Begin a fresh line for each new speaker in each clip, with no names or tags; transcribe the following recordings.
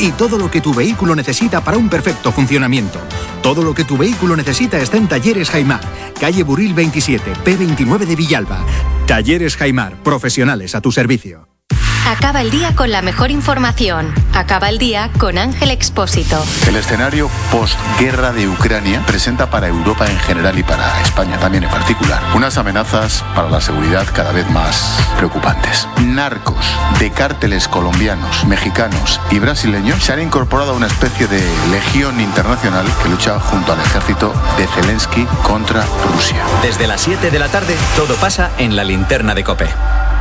y todo lo que tu vehículo necesita para un perfecto funcionamiento. Todo lo que tu vehículo necesita está en Talleres Jaimar, calle Burril 27, P29 de Villalba. Talleres Jaimar, profesionales a tu servicio.
Acaba el día con la mejor información. Acaba el día con Ángel Expósito.
El escenario postguerra de Ucrania presenta para Europa en general y para España también en particular unas amenazas para la seguridad cada vez más preocupantes. Narcos de cárteles colombianos, mexicanos y brasileños se han incorporado a una especie de legión internacional que lucha junto al ejército de Zelensky contra Rusia.
Desde las 7 de la tarde todo pasa en la linterna de COPE.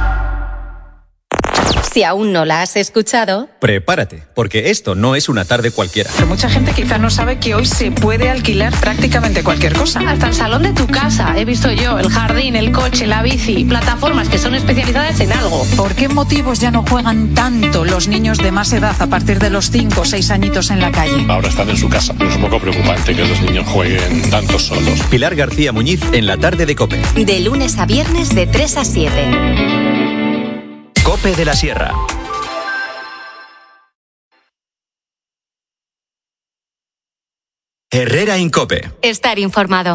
Si aún no la has escuchado,
prepárate, porque esto no es una tarde cualquiera.
Pero mucha gente quizá no sabe que hoy se puede alquilar prácticamente cualquier cosa.
Hasta el salón de tu casa, he visto yo, el jardín, el coche, la bici, plataformas que son especializadas en algo.
¿Por qué motivos ya no juegan tanto los niños de más edad a partir de los 5 o 6 añitos en la calle?
Ahora están en su casa, pero es un poco preocupante que los niños jueguen tanto solos.
Pilar García Muñiz en la tarde de COPE.
De lunes a viernes de 3 a 7.
COPE de la Sierra. Herrera en COPE.
Estar informado.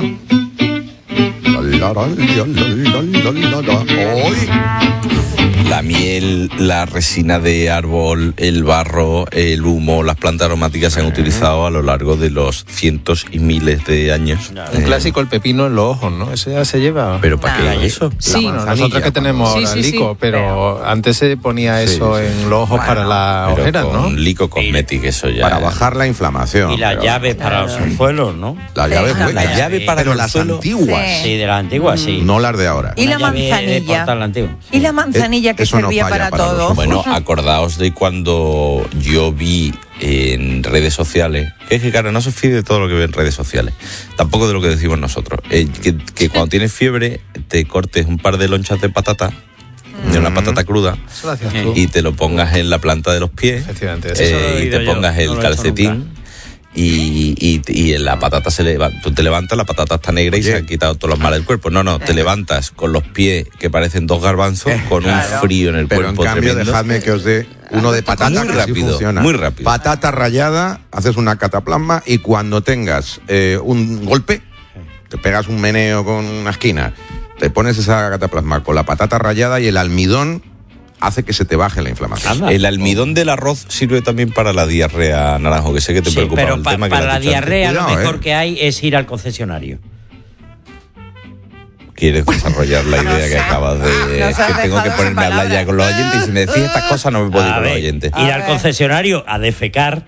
Hoy la miel, la resina de árbol, el barro, el humo, las plantas aromáticas se han utilizado a lo largo de los cientos y miles de años.
Un clásico, el pepino en los ojos, ¿no? Ese ya se lleva.
¿Pero para qué es eso?
Sí, nosotros que tenemos ahora lico, pero antes se ponía eso en los ojos para la ojera, ¿no?
Con lico cosmético, eso ya.
Para bajar la inflamación.
Y las llaves para los suelos, ¿no?
Las llaves buenas.
La llave para
pero
los
las
suelos.
Antiguas.
Sí, de las antiguas, sí.
No las de ahora.
Y la manzanilla. Y la manzanilla que servía
no
para todo.
Bueno, acordaos de cuando yo vi en redes sociales, que es que claro, no se fíe de todo lo que ve en redes sociales, tampoco de lo que decimos nosotros, que cuando tienes fiebre te cortes un par de lonchas de patata, de una patata cruda, y te lo pongas en la planta de los pies, y te pongas el calcetín. Y en la patata se levanta, tú te levantas, la patata está negra y se han quitado todos los males del cuerpo. No, te levantas con los pies que parecen 2 garbanzos, con un frío en el cuerpo.
Pero en cambio,
tremendo.
Dejadme que os dé uno de patata
muy
que
rápido,
sí funciona.
muy rápido.
Patata rallada, haces una cataplasma y cuando tengas un golpe, te pegas un meneo con una esquina, te pones esa cataplasma con la patata rallada y el almidón hace que se te baje la inflamación.
El almidón del arroz sirve también para la diarrea, Naranjo, que sé que te preocupa.
Pero
el tema
para
que
la diarrea
Cuidado,
lo mejor que hay es ir al concesionario.
¿Quieres desarrollar la idea que acabas de...? Es que tengo que ponerme a hablar ya con los oyentes y si me decís estas cosas no me puedo ir con los oyentes.
Ir al concesionario a defecar.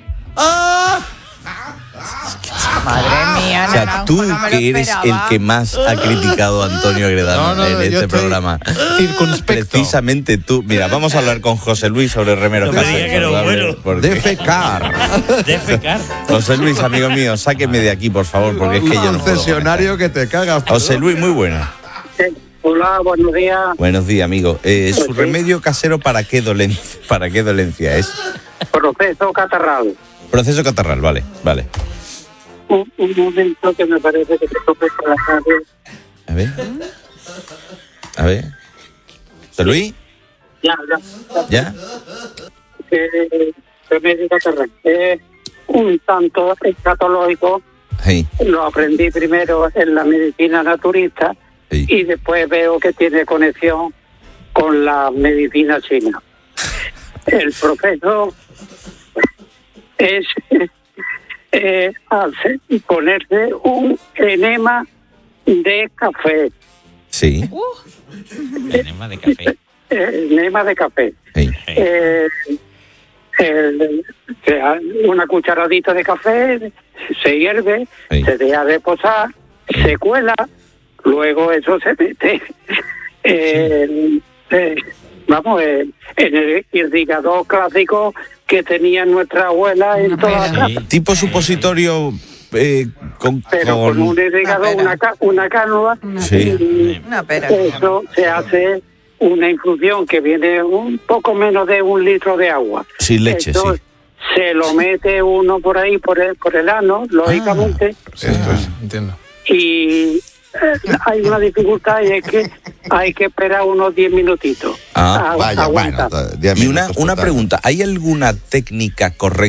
Madre mía,
O sea,
Naranjo,
tú
no me lo
que eres
esperaba.
el que más ha criticado a Antonio Agredano en este programa. Precisamente tú. Mira, vamos a hablar con José Luis sobre Remeros Caseros.
Defecar.
Defecar.
José Luis, amigo mío, sáqueme de aquí, por favor, porque es que yo no puedo.
Concesionario que te cagas.
José Luis, muy buena.
Hola, buenos días.
Buenos días, amigo. ¿Su remedio casero para qué dolencia es?
Proceso catarral.
Proceso catarral, vale.
Un momento que me parece que se toque por la radio.
A ver. ¿José Luis?
Ya. Remedio catarral. Un tanto escatológico.
Sí.
Lo aprendí primero en la medicina naturista y después veo que tiene conexión con la medicina china. El proceso es ponerse un enema de café.
Sí.
Enema de café.
Enema de café.
Sí.
Una cucharadita de café, se hierve, se deja reposar, se cuela, luego eso se mete en el irrigador clásico que tenía nuestra abuela en toda la casa.
Tipo supositorio con
un irrigador, una cánula.
Sí.
Eso se hace una infusión que viene un poco menos de 1 litro de agua.
Sin leche,
entonces, se lo mete uno por ahí, por el ano, lógicamente.
Entiendo.
Y hay una dificultad y es que hay que esperar unos 10 minutitos.
Vaya, bueno, 10 minutos. Y una pregunta, ¿hay alguna técnica correcta